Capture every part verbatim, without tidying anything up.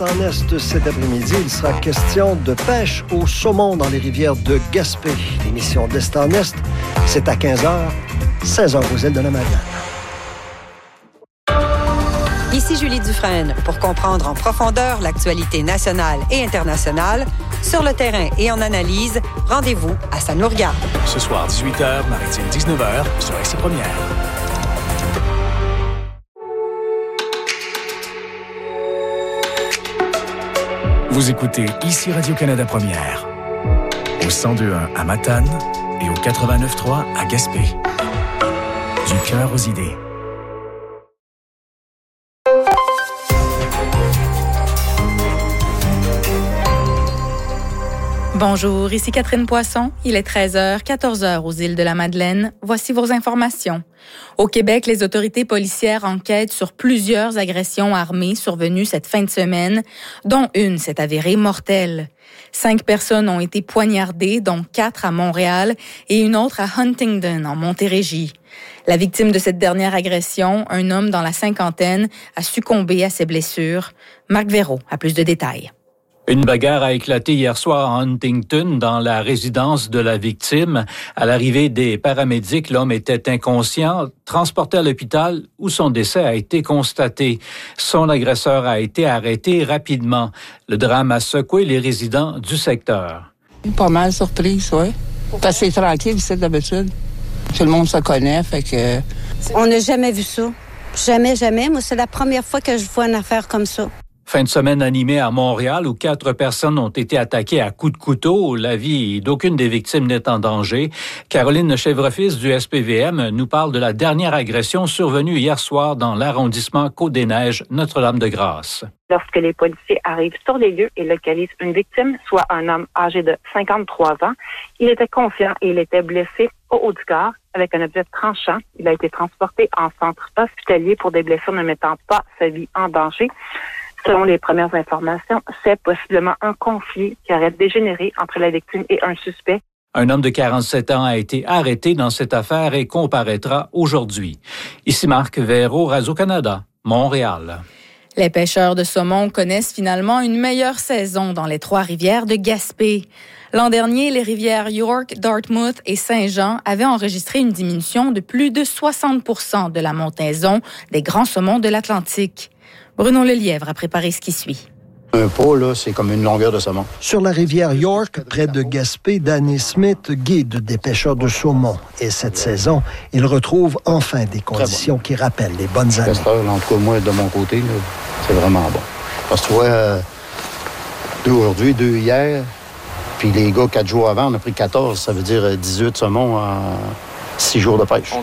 En Est, cet après-midi, il sera question de pêche au saumon dans les rivières de Gaspé. L'émission d'Est en Est, c'est à quinze heures, seize heures aux îles de la Madeleine. Ici Julie Dufresne pour comprendre en profondeur l'actualité nationale et internationale. Sur le terrain et en analyse, rendez-vous à Ça nous regarde. Ce soir, dix-huit heures, Maritime dix-neuf heures, sur R C Première. Vous écoutez ici Radio-Canada Première, au cent deux virgule un à Matane et au quatre-vingt-neuf virgule trois à Gaspé. Du cœur aux idées. Bonjour, ici Catherine Poisson. Il est treize heures, quatorze heures aux îles de la Madeleine. Voici vos informations. Au Québec, les autorités policières enquêtent sur plusieurs agressions armées survenues cette fin de semaine, dont une s'est avérée mortelle. Cinq personnes ont été poignardées, dont quatre à Montréal et une autre à Huntingdon, en Montérégie. La victime de cette dernière agression, un homme dans la cinquantaine, a succombé à ses blessures. Marc Véraud a plus de détails. Une bagarre a éclaté hier soir à Huntington, dans la résidence de la victime. À l'arrivée des paramédics, l'homme était inconscient, transporté à l'hôpital où son décès a été constaté. Son agresseur a été arrêté rapidement. Le drame a secoué les résidents du secteur. Pas mal surprise, oui. Parce que c'est tranquille, c'est d'habitude. Tout le monde se connaît, fait que... On n'a jamais vu ça. Jamais, jamais. Moi, c'est la première fois que je vois une affaire comme ça. Fin de semaine animée à Montréal où quatre personnes ont été attaquées à coups de couteau. La vie d'aucune des victimes n'est en danger. Caroline Chèvrefils du S P V M nous parle de la dernière agression survenue hier soir dans l'arrondissement Côte-des-Neiges, Notre-Dame-de-Grâce. Lorsque les policiers arrivent sur les lieux et localisent une victime, soit un homme âgé de cinquante-trois ans, il était confiant et il était blessé au haut du corps avec un objet tranchant. Il a été transporté en centre hospitalier pour des blessures ne mettant pas sa vie en danger. Selon les premières informations, c'est possiblement un conflit qui aurait dégénéré entre la victime et un suspect. Un homme de quarante-sept ans a été arrêté dans cette affaire et comparaîtra aujourd'hui. Ici Marc Véraud, Radio-Canada, Montréal. Les pêcheurs de saumon connaissent finalement une meilleure saison dans les trois rivières de Gaspé. L'an dernier, les rivières York, Dartmouth et Saint-Jean avaient enregistré une diminution de plus de soixante pour cent de la montaison des grands saumons de l'Atlantique. Bruno Lelièvre a préparé ce qui suit. Un pot, là, c'est comme une longueur de saumon. Sur la rivière York, près de Gaspé, Danny Smith guide des pêcheurs de saumon. Et cette saison, il retrouve enfin des conditions qui rappellent les bonnes années. En tout cas, moi, de mon côté, là, c'est vraiment bon. Parce que tu vois, euh, deux aujourd'hui, deux hier, puis les gars, quatre jours avant, on a pris quatorze. Ça veut dire dix-huit saumons en six jours de pêche.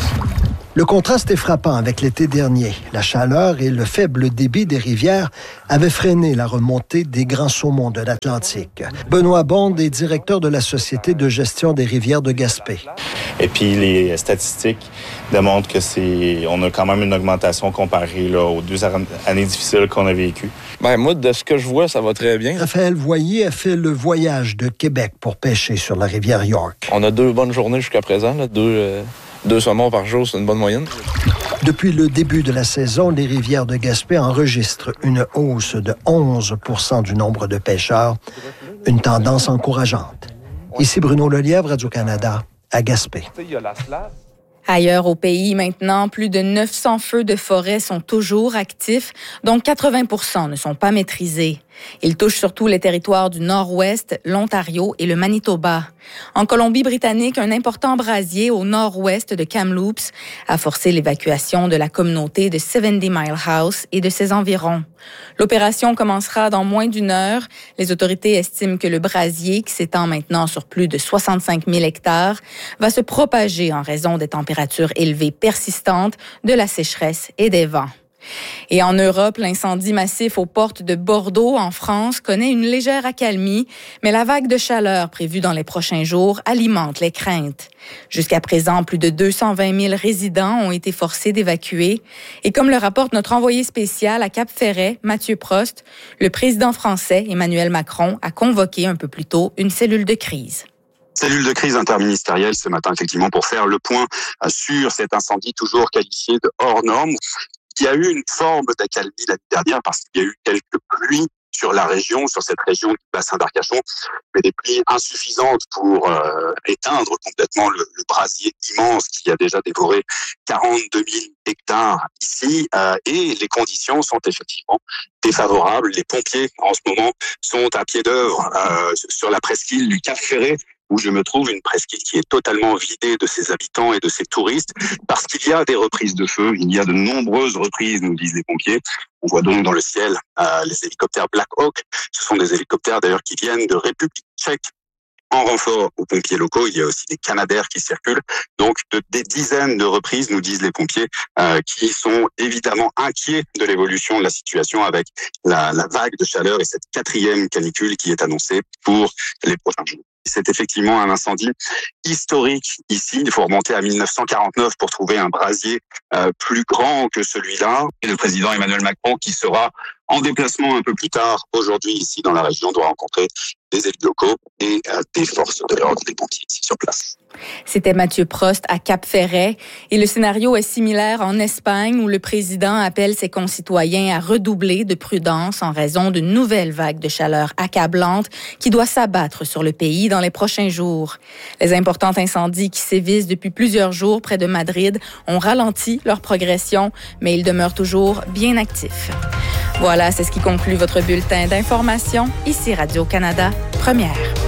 Le contraste est frappant avec l'été dernier. La chaleur et le faible débit des rivières avaient freiné la remontée des grands saumons de l'Atlantique. Benoît Bond est directeur de la Société de gestion des rivières de Gaspé. Et puis les statistiques démontrent que c'est, on a quand même une augmentation comparée là, aux deux années difficiles qu'on a vécues. Ben moi, de ce que je vois, ça va très bien. Raphaël Voyer a fait le voyage de Québec pour pêcher sur la rivière York. On a deux bonnes journées jusqu'à présent, là, deux... Euh... Deux saumons par jour, c'est une bonne moyenne. Depuis le début de la saison, les rivières de Gaspé enregistrent une hausse de onze pour cent du nombre de pêcheurs, une tendance encourageante. Ici Bruno Lelièvre, Radio-Canada, à Gaspé. Ailleurs au pays, maintenant, plus de neuf cents feux de forêt sont toujours actifs, dont quatre-vingts pour cent ne sont pas maîtrisés. Ils touchent surtout les territoires du Nord-Ouest, l'Ontario et le Manitoba. En Colombie-Britannique, un important brasier au nord-ouest de Kamloops a forcé l'évacuation de la communauté de soixante-dix Mile House et de ses environs. L'opération commencera dans moins d'une heure. Les autorités estiment que le brasier, qui s'étend maintenant sur plus de soixante-cinq mille hectares, va se propager en raison des températures élevées persistantes, de la sécheresse et des vents. Et en Europe, l'incendie massif aux portes de Bordeaux, en France, connaît une légère accalmie, mais la vague de chaleur prévue dans les prochains jours alimente les craintes. Jusqu'à présent, plus de deux cent vingt mille résidents ont été forcés d'évacuer. Et comme le rapporte notre envoyé spécial à Cap-Ferret, Mathieu Prost, le président français, Emmanuel Macron, a convoqué un peu plus tôt une cellule de crise. Cellule de crise interministérielle ce matin, effectivement, pour faire le point sur cet incendie toujours qualifié de hors norme. Il y a eu une forme d'accalmie l'année dernière parce qu'il y a eu quelques pluies sur la région, sur cette région du bassin d'Arcachon, mais des pluies insuffisantes pour euh, éteindre complètement le, le brasier immense qui a déjà dévoré quarante-deux mille hectares ici. Euh, et les conditions sont effectivement défavorables. Les pompiers, en ce moment, sont à pied d'œuvre euh, sur la presqu'île du Cap Ferret, où je me trouve, une presqu'île qui est totalement vidée de ses habitants et de ses touristes, parce qu'il y a des reprises de feu, il y a de nombreuses reprises, nous disent les pompiers. On voit donc dans le ciel euh, les hélicoptères Black Hawk. Ce sont des hélicoptères d'ailleurs qui viennent de République tchèque en renfort aux pompiers locaux. Il y a aussi des Canadair qui circulent. Donc de, des dizaines de reprises, nous disent les pompiers, euh, qui sont évidemment inquiets de l'évolution de la situation avec la, la vague de chaleur et cette quatrième canicule qui est annoncée pour les prochains jours. C'est effectivement un incendie historique ici. Il faut remonter à mille neuf cent quarante-neuf pour trouver un brasier euh, plus grand que celui-là. Et le président Emmanuel Macron, qui sera en déplacement un peu plus tard aujourd'hui ici dans la région, doit rencontrer des élus locaux et euh, des forces de l'ordre, des pompiers ici sur place. C'était Mathieu Prost à Cap-Ferret. Et le scénario est similaire en Espagne, où le président appelle ses concitoyens à redoubler de prudence en raison d'une nouvelle vague de chaleur accablante qui doit s'abattre sur le pays dans les prochains jours. Les importants incendies qui sévissent depuis plusieurs jours près de Madrid ont ralenti leur progression, mais ils demeurent toujours bien actifs. Voilà, c'est ce qui conclut votre bulletin d'information. Ici Radio-Canada, première.